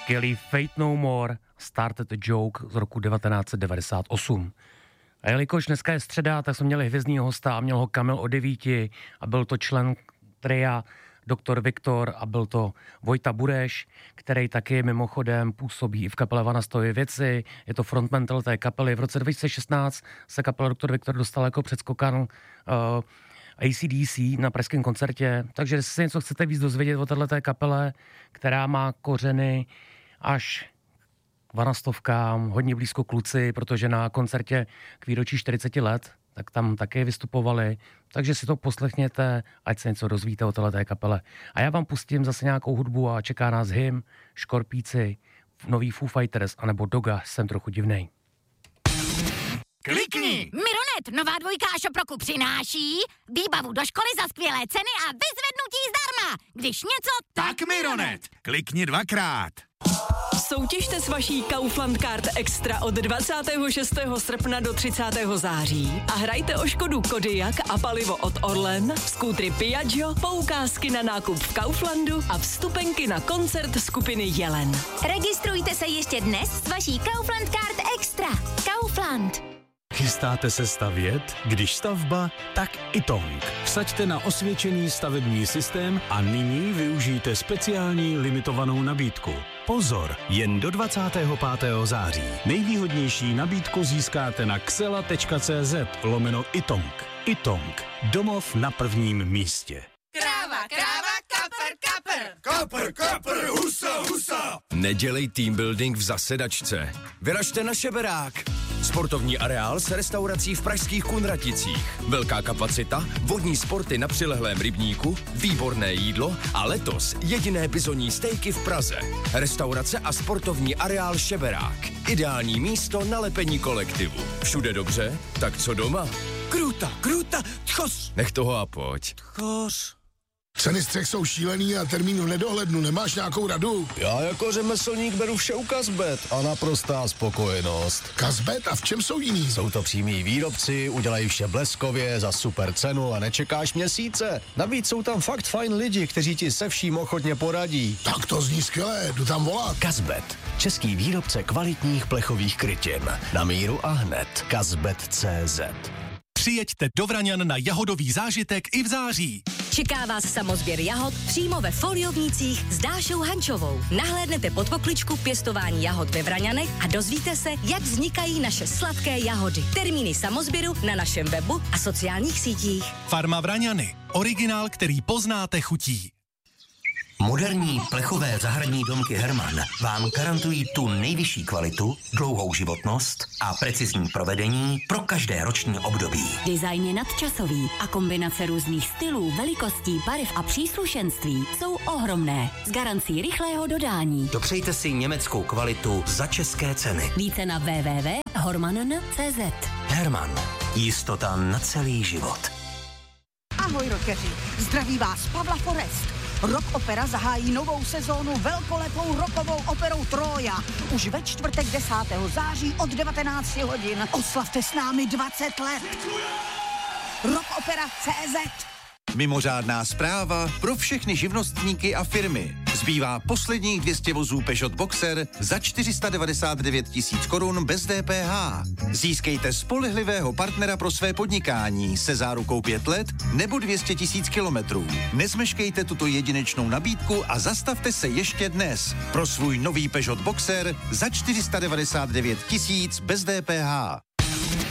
skvělý Fate No More, Started a Joke z roku 1998. A jelikož dneska je středa, tak jsme měli hvězdního hosta a měl ho Kamil od 9 a byl to člen tria Doktor Viktor a byl to Vojta Bureš, který taky mimochodem působí i v kapele Vana stojí věci, je to frontman té kapely. V roce 2016 se kapela Doktor Viktor dostala jako předskokan AC/DC na pražském koncertě, takže jestli se něco chcete víc dozvědět o této kapele, která má kořeny až k vanastovkám, hodně blízko kluci, protože na koncertě k výročí 40 let, tak tam také vystupovali, takže si to poslechněte, ať se něco dozvíte o této kapele. A já vám pustím zase nějakou hudbu a čeká nás Hym, Škorpíci, nový Foo Fighters, anebo Doga, Jsem trochu divnej. Klikni! Mironet, nová dvojka Šoproku přináší výbavu do školy za skvělé ceny a vyzvednutí zdarma. Když něco, Tak Mironet, klikni 2krát. Soutěžte s vaší Kaufland Card Extra od 26. srpna do 30. září a hrajte o Škodu Kodiaq a palivo od Orlen, skútry Piaggio, poukázky na nákup v Kauflandu a vstupenky na koncert skupiny Jelen. registrujte se ještě dnes s vaší Kaufland Card Extra. Kaufland. Chystáte se stavět? Když stavba, tak Itong. Vsaďte na osvědčený stavební systém a nyní využijte speciální limitovanou nabídku. Pozor, jen do 25. září. Nejvýhodnější nabídku získáte na xela.cz/Itong. Itong. Domov na prvním místě. Kráva, kapr, husa. Nedělej team building v zasedačce. Vyražte na Šeberák. Sportovní areál s restaurací v pražských Kunraticích. Velká kapacita, vodní sporty na přilehlém rybníku, výborné jídlo a letos jediné bizonní stejky v Praze. Restaurace a sportovní areál Šeberák. Ideální místo na lepení kolektivu. Všude dobře? Tak co doma? Kruta, tchos. Nech toho a pojď. Ceny střech jsou šílený a termín v nedohlednu. Nemáš nějakou radu? Já jako řemeslník beru vše u Kazbet a naprostá spokojenost. Kazbet? A v čem jsou jiný? Jsou to přímí výrobci, udělají vše bleskově, za super cenu a nečekáš měsíce. Navíc jsou tam fakt fajn lidi, kteří ti se vším ochotně poradí. Tak to zní skvěle, jdu tam volat. Kazbet, český výrobce kvalitních plechových krytin. Na míru a hned. Kazbet.cz. Přijeďte do Vraňan na jahodový zážitek i v září. Čeká vás samozběr jahod přímo ve Foliovnících s Dášou Hančovou. Nahlédnete pod pokličku pěstování jahod ve Vraňanech a dozvíte se, jak vznikají naše sladké jahody. Termíny samozběru na našem webu a sociálních sítích. Farma Vraňany. Originál, který poznáte chutí. Moderní plechové zahradní domky Hermann vám garantují tu nejvyšší kvalitu, dlouhou životnost a precizní provedení pro každé roční období. Design je nadčasový a kombinace různých stylů, velikostí, barev a příslušenství jsou ohromné. S garancí rychlého dodání. Dopřejte si německou kvalitu za české ceny. Více na www.hormann.cz. Hermann. Jistota na celý život. Ahoj rockeři, zdraví vás Pavla Forest. Rock Opera zahájí novou sezónu velkolepou rockovou operou Trója. Už ve čtvrtek 10. září od 19 hodin. Oslavte s námi 20 let. Rockopera.cz. Mimořádná zpráva pro všechny živnostníky a firmy. Zbývá posledních 200 vozů Peugeot Boxer za 499 000 korun bez DPH. Získejte spolehlivého partnera pro své podnikání se zárukou 5 let nebo 200 000 kilometrů. Nezmeškejte tuto jedinečnou nabídku a zastavte se ještě dnes pro svůj nový Peugeot Boxer za 499 000 bez DPH.